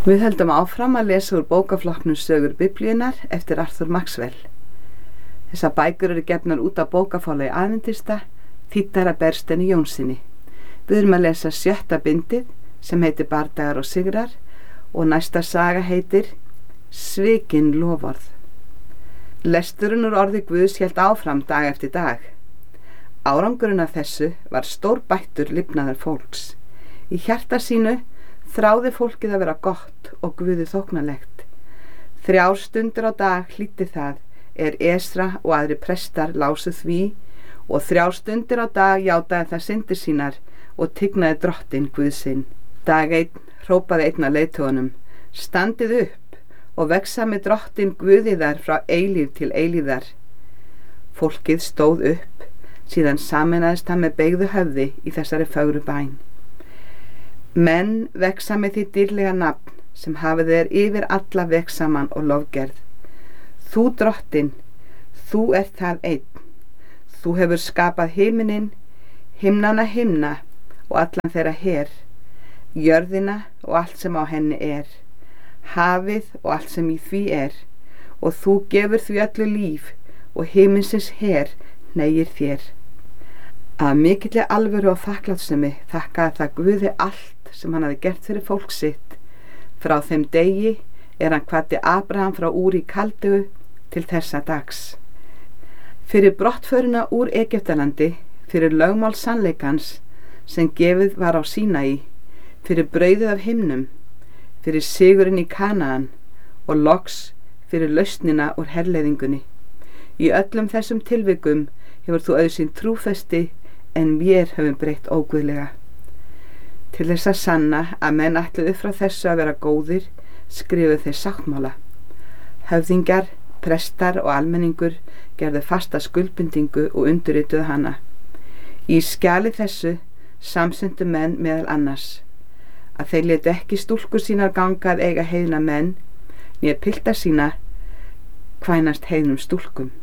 Við höldum áfram að lesa úr bókaflokknum Sögur Biblíunnar eftir Arthur Maxwell. Þessar bækur eru gefnar út á bókaforlagi Aðventista, þýddar af Bergsteini Jónssyni. Við erum að lesa 7. bindið sem heitir Bardagar og sigrar og næsta saga heitir Svikin loforð. Lesturinn úr orði Guðs hélt áfram dag eftir dag. Árangurinn af þessu var stórbættur lifnaðar fólks. Í hjarta sínu þráði fólkið að vera gott og Guði þóknanlegt. 3 stundir á dag hlýddi það Esra og aðri prestar lásu því og 3 stundir á dag játaði það syndir sínar og tignaði drottinn Guð sinn. Dag einn hrópaði einn af leiðtogunum: Standið upp og vexa með drottinn Guði þar frá eilíf til eilíðar. Fólkið stóð upp, síðan sameinaðist það með beygðu höfði í þessari fögru bæn. Menn vexa með því dýrlega nafn sem hafið er yfir alla vegsaman og lofgerð. Þú drottinn, þú ert það einn. Þú hefur skapað himininn, himnana himna og allan þeirra her, jörðina og allt sem á henni er, hafið og allt sem í því er, og þú gefur því öllu líf og himinsins her hneigir þér. Af mikilli alvöru og þakklátsemi þakkaði það Guði allt sem hann hafi gert fyrir fólk sitt. Frá þeim degi hann kvaddi Abraham frá Úr í Kaldeu til þessa dags. Fyrir brottförina úr Egyptalandi, fyrir lögmál sannleikans sem gefið var á Sínaí, fyrir brauðið af himnum, fyrir sigurinn í Kanaan og loks fyrir lausnina úr herleiðingunni. Í öllum þessum tilvikum hefur þú auðsýnt trúfesti en vér höfum breytt óguðlega. Til þess að sanna að menn ætluðu frá þessu að vera góðir, skrifuðu þeir sáttmála. Höfðingjar, prestar og almenningur gerðu fasta skuldbindingu og undirrituðu hana. Í skjali þessu samsyntu menn meðal annars að þeir létu ekki stúlkur sínar ganga að eiga heiðna menn, né pilta sína kvænast heiðnum stúlkum.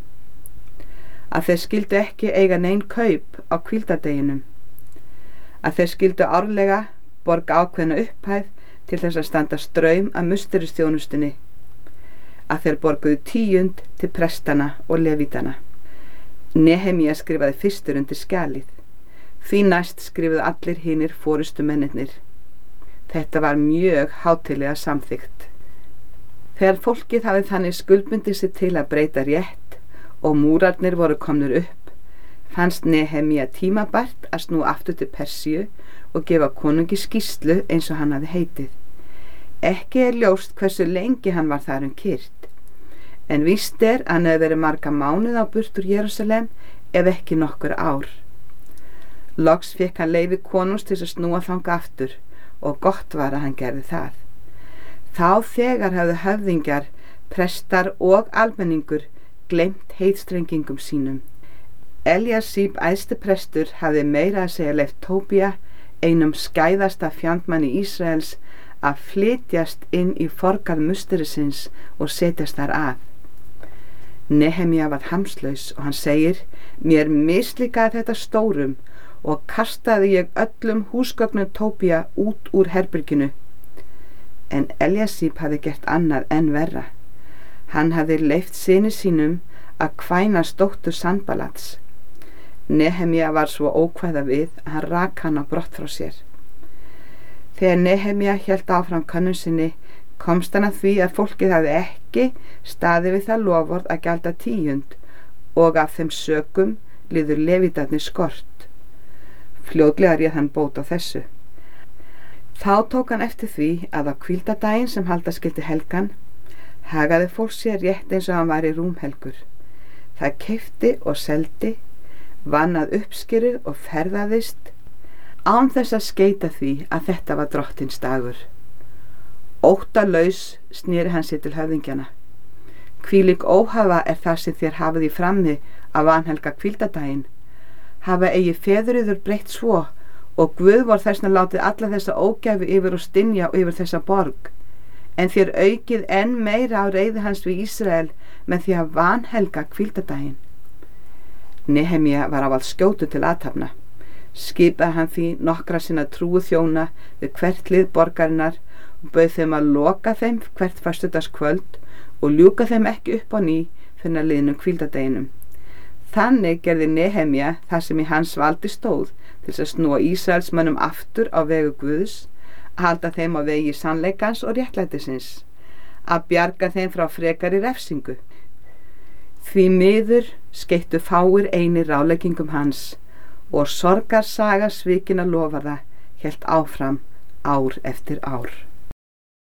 Að þeir skyldu ekki eiga nein kaup á hvíldardeginum. Að þeir skyldu árlega borga ákveðna upphæð til þess að standa straum af musteristjónustunni. Að þeir borguðu 10 til prestana og levítana. Nehemía skrifaði fyrstur undir skjalið. Því næst skrifuðu allir hinir forystu mennirnir. Þetta var mjög hátíðlega samþykkt. Þegar fólkið hafði þannig skuldbundið sig til að breyta rétt og múrarnir voru komnir upp, fannst Nehemía tímabært að snúa aftur til Persíu og gefa konungi skýrslu eins og hann hafði heitið. Ekki er ljóst hversu lengi hann var þar kyrt, en víst er að hann hefði verið marga mánuði á burt úr Jerúsalem ef ekki nokkur ár. Loks fékk hann leyfi konungs til að snúa þanga aftur og gott var að hann gerði það. Þá þegar hefðu höfðingjar, prestar og almenningur gleymt heiðstrengingum sínum. Eliasíb æðsti prestur hafði meira að segja leyft Tóbía, einum skæðasta fjandmanni Ísraels, að flytjast inn í forgarð musterisins og setjast þar að. Nehemía var hamslaus og hann segir: Mér mislíkaði þetta stórum og kastaði ég öllum húsgögnum Tóbía út úr herberginu. En Eliasíb hafði gert annað enn verra. Hann hafði leyft syni sínum að kvænast dóttur Sanbalats. Nehemía var svo ókvæða við að hann rak hann á brott frá sér. Þegar Nehemía hélt áfram könnun sinni, komst hann að því að fólkið hafði ekki staðið við það loforð að gjalda 10 og af þeim sökum liður levítarnir skort. Fljótlega réð hann bót á þessu. Þá tók hann eftir því að á hvíldardaginn sem halda skyldi helgan hagaði fólk sér rétt eins og hann var í rúmhelgur. Það keypti og seldi, vann að uppskeru og ferðaðist án þess að skeita því að þetta var drottins dagur. Óttalaus sneri hann sér til höfðingjana. Hvílík óhafa er það sem þér hafið í frammi að vanhelga hvíldardaginn. Hafa eigi feðuriður breytt svo og Guð vor þessna látið alla þessa ógæfu yfir og stynja yfir þessa borg, en þér aukið enn meira á reiði hans við Ísrael með því að vanhelga hvíldardaginn. Nehemía var ávallt skjótur til athafna. Skipaði hann því nokkra sinna trúu þjóna við hvert hlið borgarinnar og bauð þeim að loka þeim hvert föstudagskvöld og ljúka þeim ekki upp á ný fyrir að liðnum hvíldardeginum. Þannig gerði Nehemja það sem í hans valdi stóð til að snúa Ísraelsmönnum aftur á vegu Guðs, að halda þeim á vegi sannleikans og réttlætisins, að bjarga þeim frá frekari refsingu. Því miður skeyttu fáir einir ráðleggingum hans og sorgarsaga svikinna loforða hélt áfram ár eftir ár.